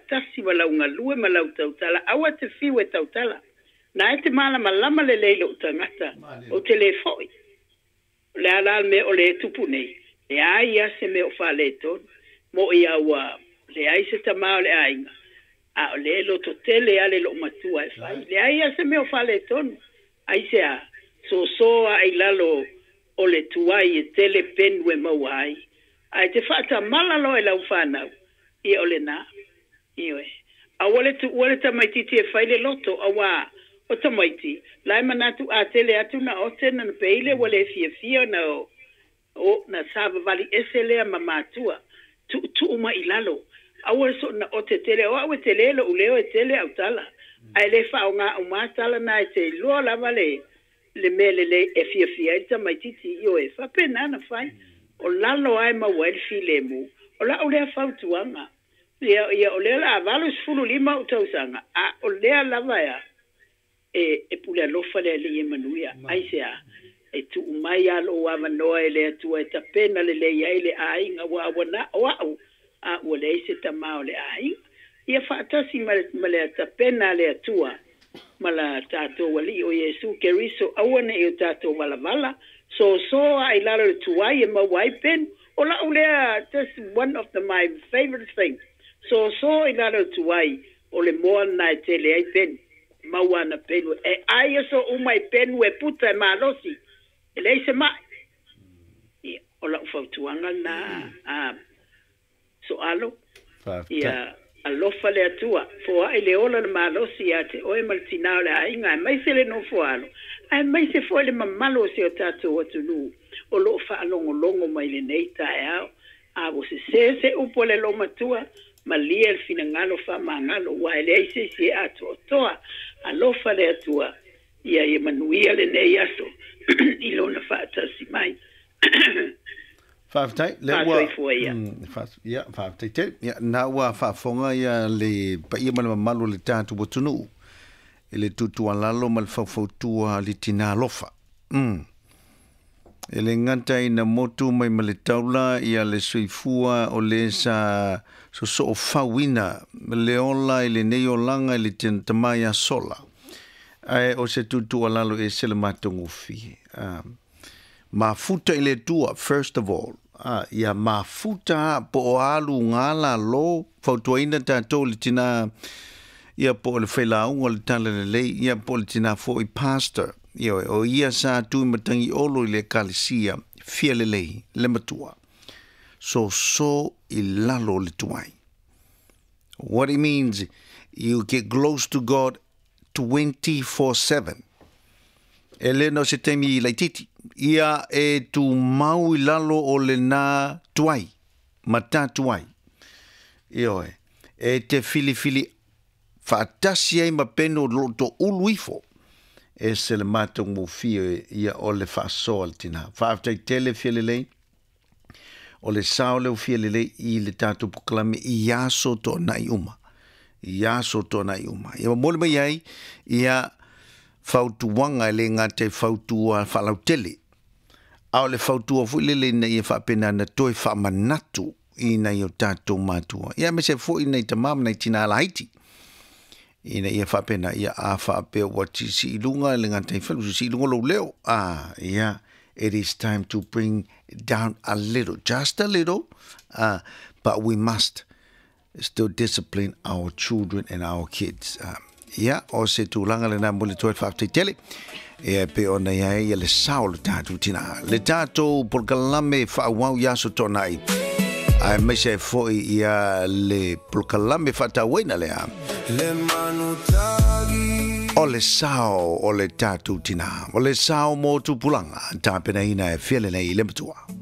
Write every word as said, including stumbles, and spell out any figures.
whaatasi wala unga lue malau tautala. Awa te fiwe tautala. Na e te mala malama le leilo utangata. O telefoi. Le ala me o le tupu nei. Le aia se me o whale ton. Mo i awa. Le ai se tamao le ainga. A o le lo to tele ale lo matua e whai. Le aia se me o whale ton. Ai se a. So soa ai lalo o le tuai e tele penwe mawai. Ai te whata malalo e lau whanau. I o le nā. Iwe. A wale tu wale tamaiti e whaile loto a wā. O tamaiti. Lai manatu a tele atu na o tena na peile wale fia fia na o. O na sava vali eselea mamatua. Tu tu uma ilalo. A wale so na o te tele. O awe tele lo uleo e tele au tala. Ai le wha o ngā o mātala na e te loa lava le. Le mele le e fia fia. E tamaititi io e whape nana whai. O lalo ai ma wale fi le mu. O la o lea whautuanga. Ia ia o lea la avalu sfulu lima utausanga. A o lea lava ya. E, e pule alofa le le manuia. Aise a. E tu umai alo o avanoa e le atua e tapena le le iai le ainga wa awana o au. A ua le eise tamao le ainga. Ia whaatasi ma le tapena le atua. Ma la tato wali o Yesu keriso awane e o tato wala wala. So so ai lalo le tuai e mawai pen. O la ulea, that's one of the, my favorite things. So so i lalo tuai o le moa na e tele ai pen. Mawana penu. E ai so umai penu e puta e malosi. E le se mai. I, o la ufautuanga na. Ah. So alo. Ia alofa le atua. Fo ai le ola le malosi ate. Oe maltinao le ainga. Mai se le no fo alo. Ai mai se fo le mamalo se o tato watu lu. O lo fa longo longo mai le nei tae au. A wo se se se upo le lo matua. Ma lia el fina ngalo fa ma ngalo. Wa ele eise se ato toa. A lo fa le atua. Ia e manuia le nei aso. I lo na fa atasi mai. Whaafitai, le ua... Ia, whaafitai te. Ia, nā ua whaafonga ia le pa ia mana malu le tātu watunu. E le tutua lalo ma le whawhautua le tina lofa. Mm. E le ngata ina motu mai ma le taula ia le soifua o le sa so so o whawina le ola i le nei o langa i le tamai a sola. Ai o se tutua lalo e se le matongu fi. Um, mafuta i le tua, first of all. Ah, ia mafuta po o alu ngala lo whautuaina tātou le tina ia po le whailaunga le tala le lei ia po le tina fo i pastor. Ia o ia sa tui matangi olo i le kalisia fia le lei le matua. So so i lalo le tuai. What it means, you get close to God twenty-four seven. Ele no se temi i laititi. Ia e tu mau i lalo o le nā tuai. Mata tuai. Ioe. E te fili fili whaatasi ai ma peno lo to uluifo. E se le mātou mo fio ia o le whaasoa le tina. Whaafitai tele fia le lei. O le sao leo fia le lei i le tātou pukalame i aso to nai uma. I aso to nai uma. Ia mole mai ai ia whautuanga le ngate whautua whalautele. Ao le whautua fuilele na ia whapena na toi whamanatu i nei o tātou mātua. Ia me se fo i nei tamam nei tina ala haiti. Ina ia whapena ia a whape wati si ilunga le ngate whalu si ilunga lo leo. Ah, yeah, it is time to bring down a little, just a little, uh, but we must still discipline our children and our kids. Um, Ia, o se tūlanga le nā muli toi whaafitai tele. E pe ona ia e le sao le tātou tina. Le tātou polkalame whaawau yaso tonai. Ai mai se foi ia le polkalame whaatawena le a. Le manutagi. O le sao o le tātou tina. O le sao mō tūpulanga. Tāpena ina e whiele nei le matua.